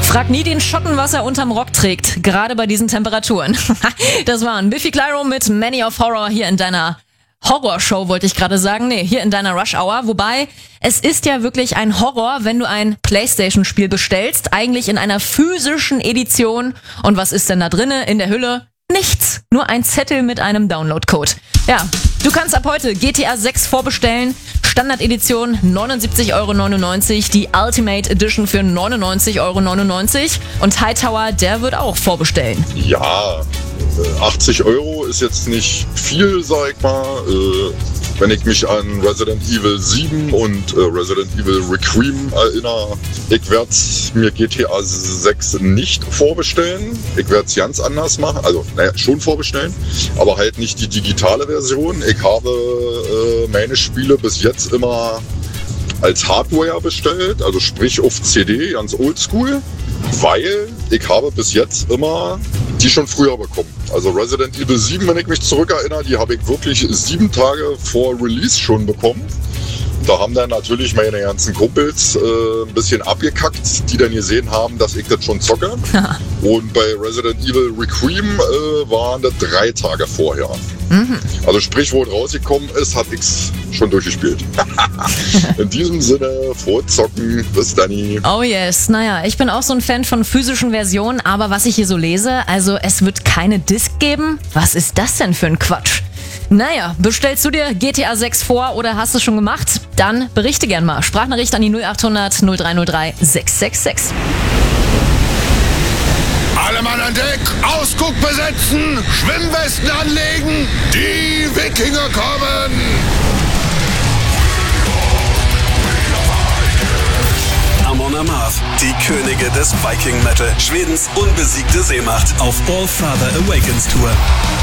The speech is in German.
Frag nie den Schotten, was er unterm Rock trägt, gerade bei diesen Temperaturen. Das waren Biffy Clyro mit Many of Horror hier in deiner Horrorshow, wollte ich gerade sagen. Nee, hier in deiner Rush Hour. Wobei, es ist ja wirklich ein Horror, wenn du ein PlayStation-Spiel bestellst, eigentlich in einer physischen Edition. Und was ist denn da drinne in der Hülle? Nichts, nur ein Zettel mit einem Download-Code. Ja, du kannst ab heute GTA 6 vorbestellen. Standard-Edition 79,99 €, die Ultimate Edition für 99,99 € und Hightower, der wird auch vorbestellen. Ja, 80 € ist jetzt nicht viel, sag ich mal. Wenn ich mich an Resident Evil 7 und Resident Evil Requiem erinnere, ich werde mir GTA 6 nicht vorbestellen. Ich werde es ganz anders machen, also schon vorbestellen, aber halt nicht die digitale Version. Ich habe meine Spiele bis jetzt immer als Hardware bestellt, also sprich auf CD, ganz oldschool, weil ich habe bis jetzt immer die schon früher bekommen. Also Resident Evil 7, wenn ich mich zurückerinnere, die habe ich wirklich 7 Tage vor Release schon bekommen. Da haben dann natürlich meine ganzen Kumpels ein bisschen abgekackt, die dann gesehen haben, dass ich das schon zocke. Und bei Resident Evil Requiem waren das 3 Tage vorher. Also sprich, wo es rausgekommen ist, hat ich's schon durchgespielt. In diesem Sinne, vorzocken, bis Danny. Oh yes, naja, ich bin auch so ein Fan von physischen Versionen, aber was ich hier so lese, also es wird keine Disc geben? Was ist das denn für ein Quatsch? Naja, bestellst du dir GTA 6 vor oder hast du es schon gemacht? Dann berichte gern mal. Sprachnachricht an die 0800 0303 666. Alle Mann an Deck, Ausguck besetzen, Schwimmwesten anlegen, die Wikinger kommen! Amon Amarth, die Könige des Viking Metal, Schwedens unbesiegte Seemacht auf All Father Awakens Tour.